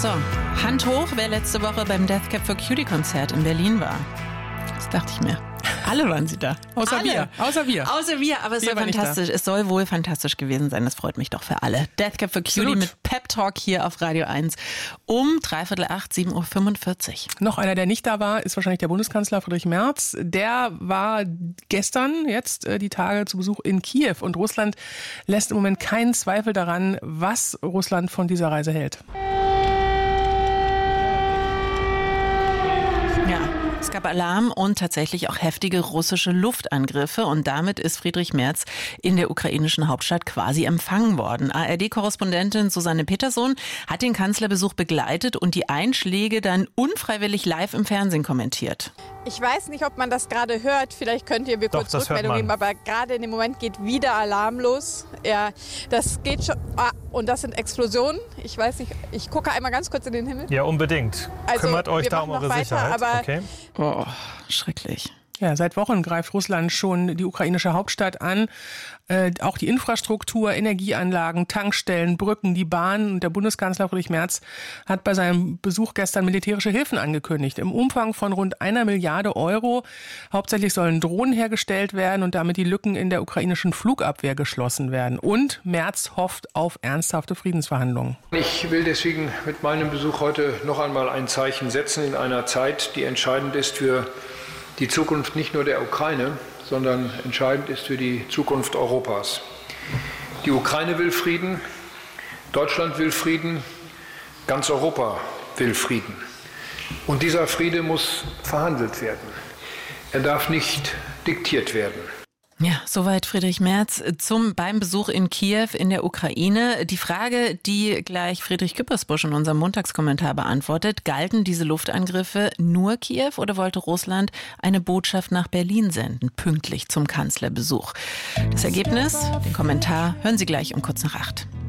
So, Hand hoch, wer letzte Woche beim Death Cab for Cutie Konzert in Berlin war. Das dachte ich mir. Alle waren sie da. Außer wir. Außer wir, aber es soll fantastisch. Es soll wohl fantastisch gewesen sein. Das freut mich doch für alle. Death Cab for Cutie mit Pep Talk hier auf Radio 1 um 7:45 Uhr. Noch einer, der nicht da war, ist wahrscheinlich der Bundeskanzler Friedrich Merz. Der war gestern, jetzt die Tage zu Besuch in Kiew. Und Russland lässt im Moment keinen Zweifel daran, was Russland von dieser Reise hält. Es gab Alarm und tatsächlich auch heftige russische Luftangriffe und damit ist Friedrich Merz in der ukrainischen Hauptstadt quasi empfangen worden. ARD-Korrespondentin Susanne Peterson hat den Kanzlerbesuch begleitet und die Einschläge dann unfreiwillig live im Fernsehen kommentiert. Ich weiß nicht, ob man das gerade hört. Vielleicht könnt ihr mir kurz Rückmeldung geben, aber gerade in dem Moment geht wieder Alarm los. Ja, das geht schon. Und das sind Explosionen. Ich weiß nicht, ich gucke einmal ganz kurz in den Himmel. Ja, unbedingt. Also, kümmert euch da um eure Sicherheit. Aber okay. Oh, schrecklich. Ja, seit Wochen greift Russland schon die ukrainische Hauptstadt an. Auch die Infrastruktur, Energieanlagen, Tankstellen, Brücken, die Bahn. Und der Bundeskanzler Friedrich Merz hat bei seinem Besuch gestern militärische Hilfen angekündigt. Im Umfang von rund 1 Milliarde Euro. Hauptsächlich sollen Drohnen hergestellt werden und damit die Lücken in der ukrainischen Flugabwehr geschlossen werden. Und Merz hofft auf ernsthafte Friedensverhandlungen. Ich will deswegen mit meinem Besuch heute noch einmal ein Zeichen setzen in einer Zeit, die entscheidend ist für die Zukunft nicht nur der Ukraine, sondern entscheidend ist für die Zukunft Europas. Die Ukraine will Frieden, Deutschland will Frieden, ganz Europa will Frieden. Und dieser Friede muss verhandelt werden. Er darf nicht diktiert werden. Ja, soweit Friedrich Merz beim Besuch in Kiew in der Ukraine. Die Frage, die gleich Friedrich Küppersbusch in unserem Montagskommentar beantwortet, galten diese Luftangriffe nur Kiew oder wollte Russland eine Botschaft nach Berlin senden, pünktlich zum Kanzlerbesuch? Das Ergebnis, den Kommentar, hören Sie gleich um kurz nach 8.